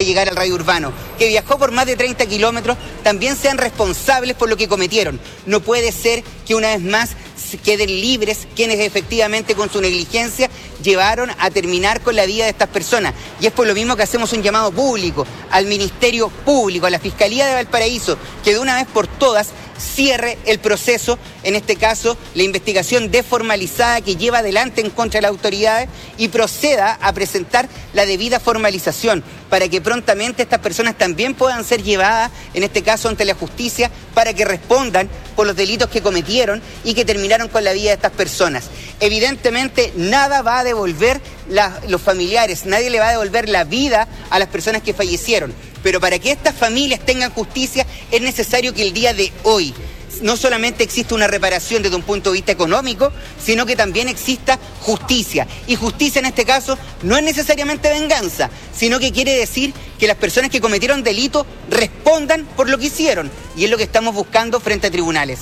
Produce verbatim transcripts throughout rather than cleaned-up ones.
llegar al radio urbano, que viajó por más de treinta kilómetros, también sean responsables por lo que cometieron. No puede ser que una vez más queden libres quienes efectivamente con su negligencia llevaron a terminar con la vida de estas personas. Y es por lo mismo que hacemos un llamado público al Ministerio Público, a la Fiscalía de Valparaíso, que de una vez por todas cierre el proceso, en este caso la investigación desformalizada que lleva adelante en contra de las autoridades y proceda a presentar la debida formalización para que prontamente estas personas también puedan ser llevadas, en este caso ante la justicia, para que respondan por los delitos que cometieron y que terminaron con la vida de estas personas. Evidentemente nada va a devolver la, los familiares, nadie le va a devolver la vida a las personas que fallecieron. Pero para que estas familias tengan justicia es necesario que el día de hoy no solamente exista una reparación desde un punto de vista económico, sino que también exista justicia. Y justicia en este caso no es necesariamente venganza, sino que quiere decir que las personas que cometieron delito respondan por lo que hicieron. Y es lo que estamos buscando frente a tribunales.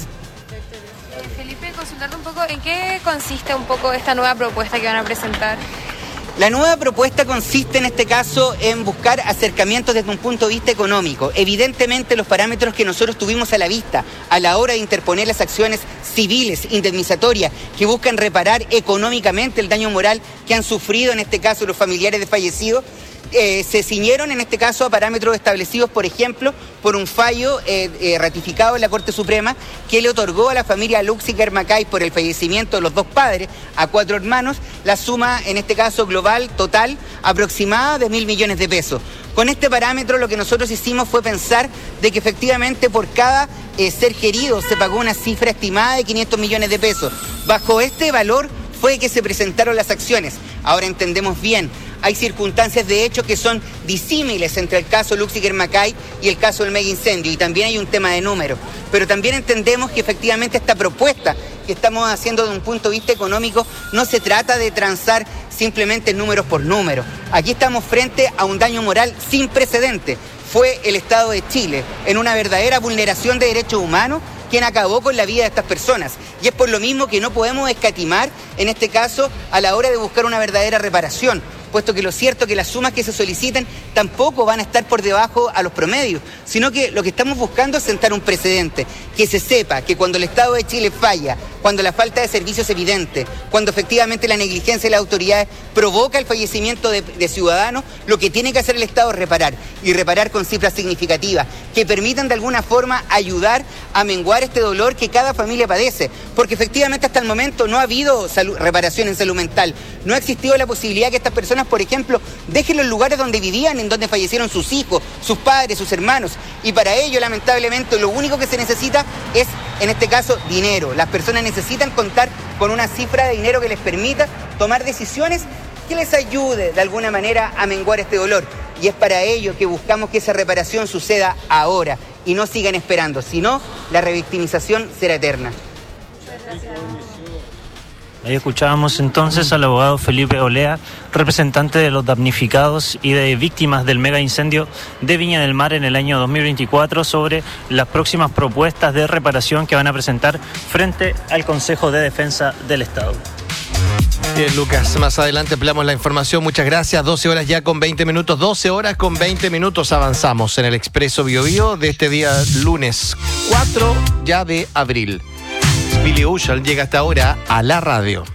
Felipe, consultarte un poco, ¿en qué consiste un poco esta nueva propuesta que van a presentar? La nueva propuesta consiste en este caso en buscar acercamientos desde un punto de vista económico. Evidentemente los parámetros que nosotros tuvimos a la vista a la hora de interponer las acciones civiles, indemnizatorias, que buscan reparar económicamente el daño moral que han sufrido en este caso los familiares de fallecidos, Eh, se ciñeron en este caso a parámetros establecidos, por ejemplo, por un fallo eh, eh, ratificado en la Corte Suprema que le otorgó a la familia Luxiger Macay por el fallecimiento de los dos padres a cuatro hermanos la suma, en este caso global, total, aproximada de mil millones de pesos. Con este parámetro lo que nosotros hicimos fue pensar de que efectivamente por cada eh, ser querido se pagó una cifra estimada de quinientos millones de pesos. Bajo este valor fue que se presentaron las acciones. Ahora entendemos bien, hay circunstancias de hecho que son disímiles entre el caso Luxiger Macay y el caso del mega incendio, y también hay un tema de número. Pero también entendemos que efectivamente esta propuesta que estamos haciendo desde un punto de vista económico no se trata de transar simplemente números por números. Aquí estamos frente a un daño moral sin precedente. Fue el Estado de Chile, en una verdadera vulneración de derechos humanos, quien acabó con la vida de estas personas. Y es por lo mismo que no podemos escatimar, en este caso, a la hora de buscar una verdadera reparación, puesto que lo cierto es que las sumas que se soliciten tampoco van a estar por debajo a los promedios, sino que lo que estamos buscando es sentar un precedente, que se sepa que cuando el Estado de Chile falla, cuando la falta de servicios es evidente, cuando efectivamente la negligencia de las autoridades provoca el fallecimiento de, de ciudadanos, lo que tiene que hacer el Estado es reparar, y reparar con cifras significativas, que permitan de alguna forma ayudar a menguar este dolor que cada familia padece, porque efectivamente hasta el momento no ha habido salud, reparación en salud mental, no ha existido la posibilidad que estas personas, por ejemplo, dejen los lugares donde vivían, en donde fallecieron sus hijos, sus padres, sus hermanos, y para ello lamentablemente lo único que se necesita es, en este caso, dinero. Las personas necesitan contar con una cifra de dinero que les permita tomar decisiones que les ayude de alguna manera a menguar este dolor, y es para ello que buscamos que esa reparación suceda ahora y no sigan esperando, si no, la revictimización será eterna. Ahí escuchábamos entonces al abogado Felipe Olea, representante de los damnificados y de víctimas del mega incendio de Viña del Mar en el año dos mil veinticuatro, sobre las próximas propuestas de reparación que van a presentar frente al Consejo de Defensa del Estado. Bien, Lucas, más adelante ampliamos la información. Muchas gracias. doce horas ya con veinte minutos. doce horas con veinte minutos avanzamos en el Expreso Bio Bio de este día lunes cuatro ya de abril. Billy Ocean llega hasta ahora a la radio.